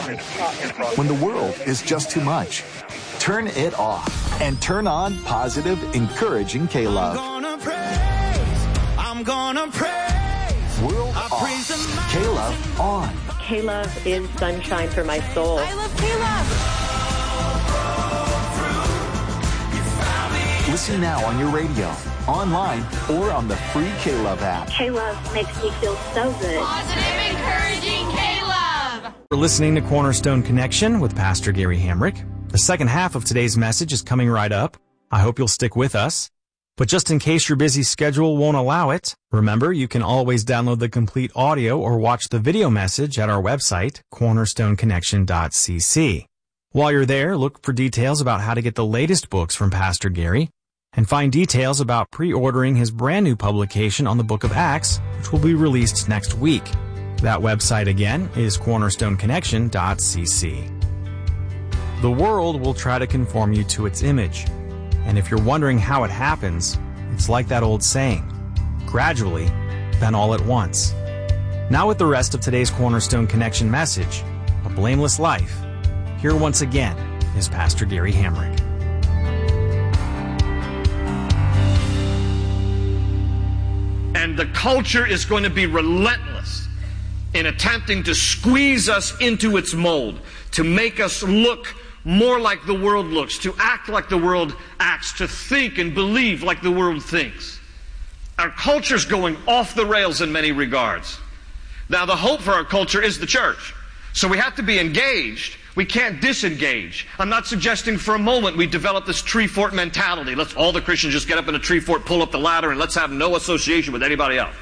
When the world is just too much, turn it off and turn on positive, encouraging K-Love. I'm gonna praise. World off. K-Love on. K-Love is sunshine for my soul. I love K-Love. Listen now on your radio, online, or on the free K-Love app. K-Love makes me feel so good. Positive, encouraging K-Love. We're listening to Cornerstone Connection with Pastor Gary Hamrick. The second half of today's message is coming right up. I hope you'll stick with us. But just in case your busy schedule won't allow it, remember you can always download the complete audio or watch the video message at our website, cornerstoneconnection.cc. While you're there, look for details about how to get the latest books from Pastor Gary, and find details about pre-ordering his brand new publication on the book of Acts, which will be released next week. That website again is cornerstoneconnection.cc. The world will try to conform you to its image. And if you're wondering how it happens, it's like that old saying, gradually, then all at once. Now with the rest of today's Cornerstone Connection message, A Blameless Life, here once again is Pastor Gary Hamrick. And the culture is going to be relentless in attempting to squeeze us into its mold, to make us look more like the world looks, to act like the world acts, to think and believe like the world thinks. Our culture's going off the rails in many regards. Now, the hope for our culture is the church. So we have to be engaged. We can't disengage. I'm not suggesting for a moment we develop this tree fort mentality. Let's all the Christians just get up in a tree fort, pull up the ladder, and let's have no association with anybody else.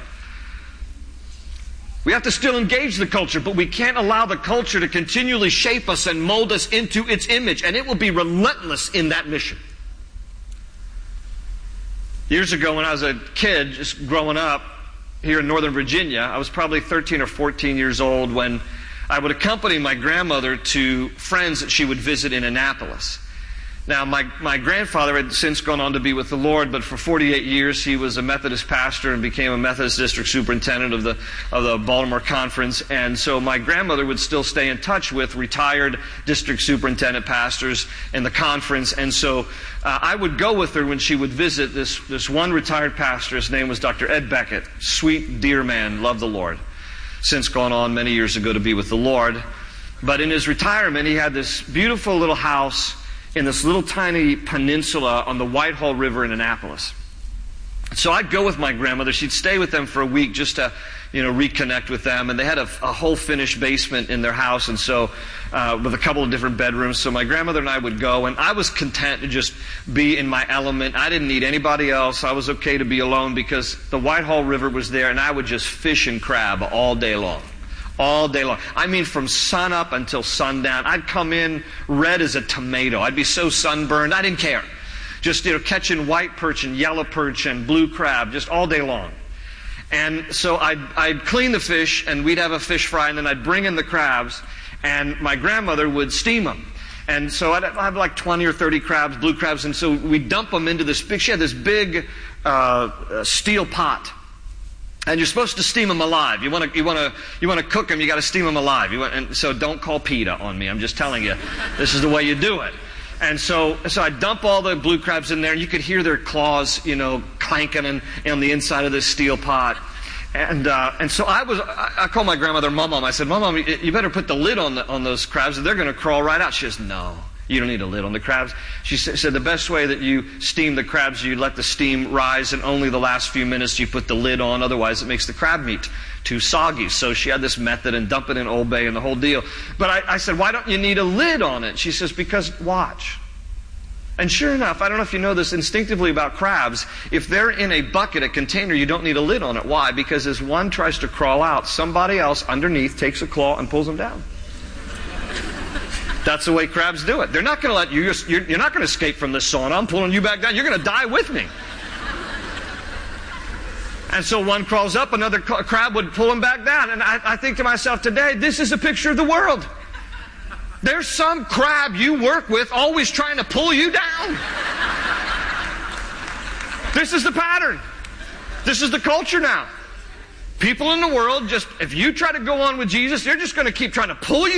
We have to still engage the culture, but we can't allow the culture to continually shape us and mold us into its image, and it will be relentless in that mission. Years ago when I was a kid, just growing up here in Northern Virginia, I was probably 13 or 14 years old when I would accompany my grandmother to friends that she would visit in Annapolis. Now, my grandfather had since gone on to be with the Lord, but for 48 years he was a Methodist pastor and became a Methodist district superintendent of the Baltimore Conference. And so my grandmother would still stay in touch with retired district superintendent pastors in the conference. And so I would go with her when she would visit this one retired pastor. His name was Dr. Ed Beckett. Sweet, dear man, loved the Lord. Since gone on many years ago to be with the Lord. But in his retirement, he had this beautiful little house in this little tiny peninsula on the Whitehall River in Annapolis. So I'd go with my grandmother. She'd stay with them for a week just to, reconnect with them. And they had a whole finished basement in their house, and so with a couple of different bedrooms. So my grandmother and I would go, and I was content to just be in my element. I didn't need anybody else. I was okay to be alone because the Whitehall River was there, and I would just fish and crab all day long. All day long. I mean, from sun up until sundown. I'd come in red as a tomato. I'd be so sunburned, I didn't care. Just, catching white perch and yellow perch and blue crab just all day long. And so I'd clean the fish, and we'd have a fish fry, and then I'd bring in the crabs, and my grandmother would steam them. And so I'd have like 20 or 30 crabs, blue crabs, and so we'd dump them into this big, she had this big steel pot. And you're supposed to steam them alive. You want to cook them, you got to steam them alive. And so don't call PETA on me. I'm just telling you, this is the way you do it. And so I dump all the blue crabs in there, and you could hear their claws, clanking on the inside of this steel pot. And so I called my grandmother Mom. I said, Mom, you better put the lid on those crabs, or they're going to crawl right out. She says, no. You don't need a lid on the crabs. She said the best way that you steam the crabs, you let the steam rise, and only the last few minutes you put the lid on. Otherwise, it makes the crab meat too soggy. So she had this method, and dump it in Old Bay and the whole deal. But I said, why don't you need a lid on it? She says, because watch. And sure enough, I don't know if you know this instinctively about crabs, if they're in a bucket, a container, you don't need a lid on it. Why? Because as one tries to crawl out, somebody else underneath takes a claw and pulls them down. That's the way crabs do it. They're not going to let you, you're not going to escape from this sauna. I'm pulling you back down. You're going to die with me. And so one crawls up, another crab would pull him back down. And I think to myself today, this is a picture of the world. There's some crab you work with always trying to pull you down. This is the pattern. This is the culture now. People in the world, if you try to go on with Jesus, they're just going to keep trying to pull you